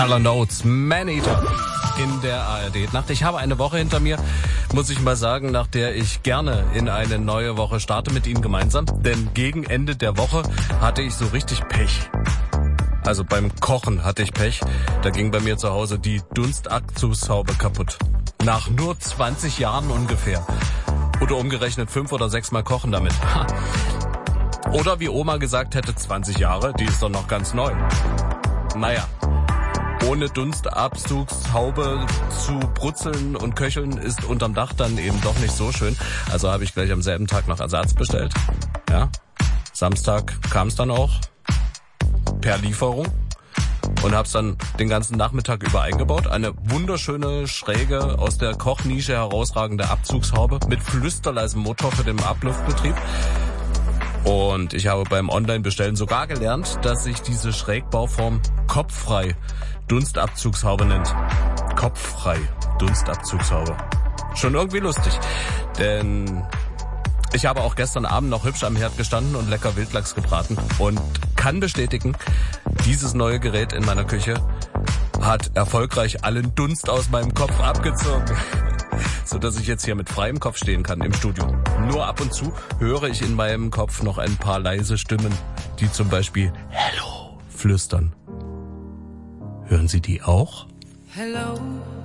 Hall & Oates, Man-Eater in der ARD-Nacht. Ich habe eine Woche hinter mir, muss ich mal sagen, nach der ich gerne in eine neue Woche starte mit Ihnen gemeinsam. Denn gegen Ende der Woche hatte ich so richtig Pech. Also beim Kochen hatte ich Pech. Da ging bei mir zu Hause die Dunstabzugshaube kaputt. Nach nur 20 Jahren ungefähr. Oder umgerechnet 5 oder 6 Mal kochen damit. Oder wie Oma gesagt hätte, 20 Jahre, die ist doch noch ganz neu. Naja, ohne Dunstabzugshaube zu brutzeln und köcheln ist unterm Dach dann eben doch nicht so schön. Also habe ich gleich am selben Tag noch Ersatz bestellt. Ja, Samstag kam es dann auch per Lieferung und habe es dann den ganzen Nachmittag über eingebaut. Eine wunderschöne, schräge, aus der Kochnische herausragende Abzugshaube mit flüsterleisem Motor für den Abluftbetrieb. Und ich habe beim Online-Bestellen sogar gelernt, dass sich diese Schrägbauform kopffrei Dunstabzugshaube nennt. Kopffrei Dunstabzugshaube. Schon irgendwie lustig. Denn ich habe auch gestern Abend noch hübsch am Herd gestanden und lecker Wildlachs gebraten. Und kann bestätigen, dieses neue Gerät in meiner Küche hat erfolgreich allen Dunst aus meinem Kopf abgezogen. Sodass ich jetzt hier mit freiem Kopf stehen kann im Studio. Nur ab und zu höre ich in meinem Kopf noch ein paar leise Stimmen, die zum Beispiel Hello flüstern. Hören Sie die auch? Hello.